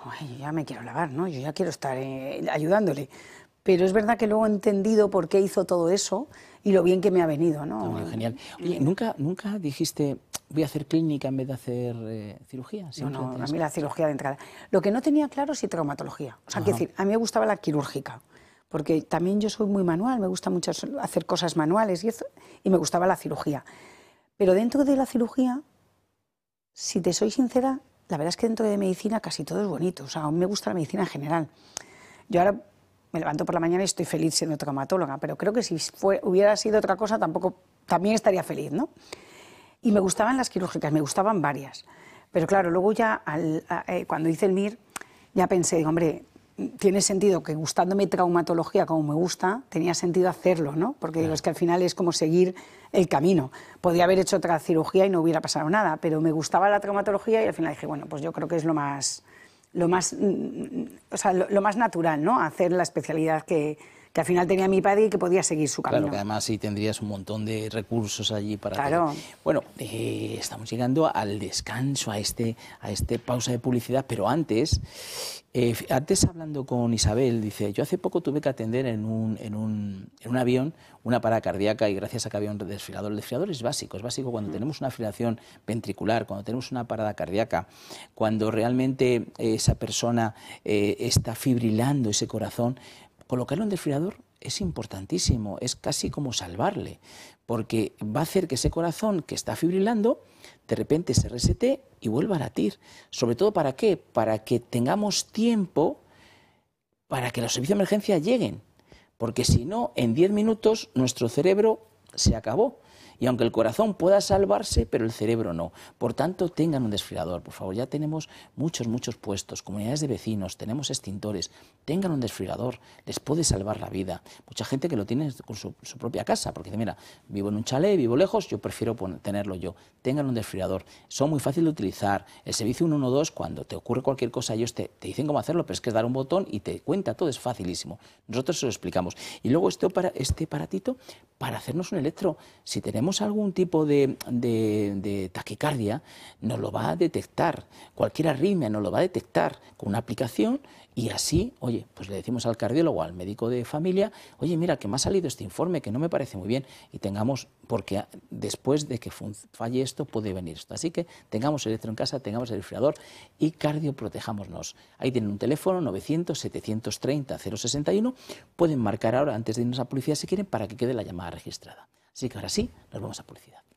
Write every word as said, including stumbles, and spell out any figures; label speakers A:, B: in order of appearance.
A: ay, ya me quiero lavar, ¿no? Yo ya quiero estar eh, ayudándole. Pero es verdad que luego he entendido por qué hizo todo eso y lo bien que me ha venido, ¿no?
B: Muy genial. Oye, ¿nunca, ¿nunca dijiste, voy a hacer clínica en vez de hacer eh, cirugía?
A: No, no, a mí la cirugía de entrada. Lo que no tenía claro es si traumatología. O sea,
B: Ajá.
A: quiero decir, a mí me gustaba la quirúrgica, porque también yo soy muy manual, me gusta mucho hacer cosas manuales y, eso, y me gustaba la cirugía. Pero dentro de la cirugía, si te soy sincera, la verdad es que dentro de medicina casi todo es bonito. O sea, a mí me gusta la medicina en general. Yo ahora me levanto por la mañana y estoy feliz siendo traumatóloga, pero creo que si fue, hubiera sido otra cosa tampoco, también estaría feliz, ¿no? Y me gustaban las quirúrgicas, me gustaban varias. Pero claro, luego ya al, a, eh, cuando hice el M I R, ya pensé, hombre, tiene sentido que gustándome traumatología como me gusta, tenía sentido hacerlo, ¿no? Porque claro, digo, es que al final es como seguir el camino. Podía haber hecho otra cirugía y no hubiera pasado nada, pero me gustaba la traumatología y al final dije, bueno, pues yo creo que es lo más, lo más, o sea, lo, lo más natural, ¿no? Hacer la especialidad que, que al final tenía mi padre y que podía seguir su camino.
B: Claro, que además sí tendrías un montón de recursos allí para
A: claro.
B: hacer. Bueno, eh, estamos llegando al descanso, a este, a este pausa de publicidad, pero antes, eh, antes hablando con Isabel, dice, yo hace poco tuve que atender en un, en un, en un avión una parada cardíaca y gracias a que había un desfibrilador. El desfibrilador es básico, es básico cuando mm. tenemos una fibrilación ventricular, cuando tenemos una parada cardíaca, cuando realmente eh, esa persona eh, está fibrilando ese corazón. Colocarle un desfibrilador es importantísimo, es casi como salvarle, porque va a hacer que ese corazón que está fibrilando de repente se resete y vuelva a latir. Sobre todo, ¿para qué? Para que tengamos tiempo para que los servicios de emergencia lleguen, porque si no, en diez minutos nuestro cerebro se acabó. Y aunque el corazón pueda salvarse, pero el cerebro no. Por tanto, tengan un desfibrilador, por favor. Ya tenemos muchos, muchos puestos, comunidades de vecinos, tenemos extintores. Tengan un desfibrilador, les puede salvar la vida. Mucha gente que lo tiene con su, su propia casa, porque dice, mira, vivo en un chalet, vivo lejos, yo prefiero poner, tenerlo yo. Tengan un desfibrilador. Son muy fáciles de utilizar. El servicio ciento doce, cuando te ocurre cualquier cosa, ellos te, te dicen cómo hacerlo, pero es que es dar un botón y te cuenta todo, es facilísimo. Nosotros se lo explicamos. Y luego este, este aparatito para hacernos un electro. Si tenemos algún tipo de, de, de taquicardia, nos lo va a detectar. Cualquier arritmia nos lo va a detectar con una aplicación y así, oye, pues le decimos al cardiólogo, al médico de familia, oye, mira, que me ha salido este informe, que no me parece muy bien, y tengamos, porque después de que falle esto, puede venir esto. Así que tengamos el electro en casa, tengamos el desfibrilador y cardioprotejámonos. Ahí tienen un teléfono, novecientos, setecientos treinta, cero sesenta y uno, pueden marcar ahora, antes de irnos a publicidad, si quieren, para que quede la llamada registrada. Así que ahora sí, nos vamos a publicidad.